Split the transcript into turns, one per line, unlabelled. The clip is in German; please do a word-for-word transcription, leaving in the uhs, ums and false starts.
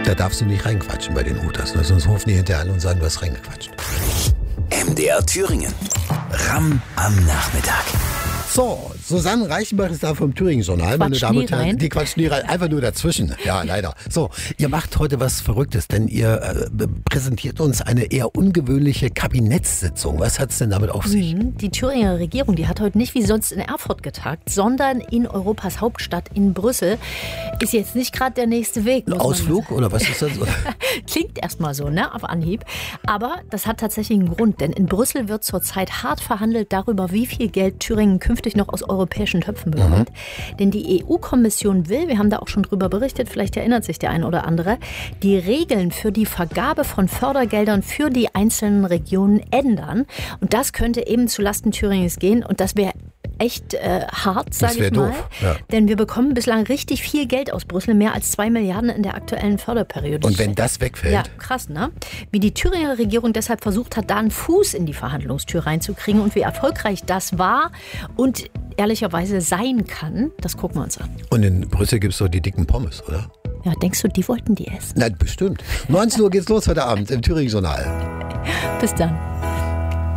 Da darfst du nicht reinquatschen bei den Utas, ne? Sonst rufen die hinterher an und sagen, du hast reingequatscht.
M D R Thüringen. Ramm am Nachmittag.
So, Susanne Reichenbach ist da vom Thüringen-Journal, meine
Quatsch
Damen
nie
und Herren.
rein.
Die quatschen nie rein, einfach nur dazwischen. Ja, leider. So, ihr macht heute was Verrücktes, denn ihr äh, präsentiert uns eine eher ungewöhnliche Kabinettssitzung. Was hat's denn damit auf sich?
Mhm. Die Thüringer Regierung, die hat heute nicht wie sonst in Erfurt getagt, sondern in Europas Hauptstadt in Brüssel. Ist jetzt nicht gerade der nächste Weg.
Ein
muss man
Ausflug oder was ist das?
Klingt erstmal so, ne, auf Anhieb. Aber das hat tatsächlich einen Grund, denn in Brüssel wird zurzeit hart verhandelt darüber, wie viel Geld Thüringen künftig noch aus europäischen Töpfen bekommt. Mhm. Denn die E U-Kommission will, wir haben da auch schon drüber berichtet, vielleicht erinnert sich der ein oder andere, die Regeln für die Vergabe von Fördergeldern für die einzelnen Regionen ändern. Und das könnte eben zulasten Thüringens gehen. Und das wäre echt äh, hart, sage ich mal.
Doof, ja.
Denn wir bekommen bislang richtig viel Geld aus Brüssel, mehr als zwei Milliarden in der aktuellen Förderperiode.
Und wenn das wegfällt?
Ja, krass, ne? Wie die Thüringer Regierung deshalb versucht hat, da einen Fuß in die Verhandlungstür reinzukriegen und wie erfolgreich das war und ehrlicherweise sein kann, das gucken wir uns an.
Und in Brüssel gibt es doch die dicken Pommes, oder?
Ja, denkst du, die wollten die essen?
Nein, bestimmt. neunzehn Uhr geht's los heute Abend im Thüringen-Journal.
Bis dann.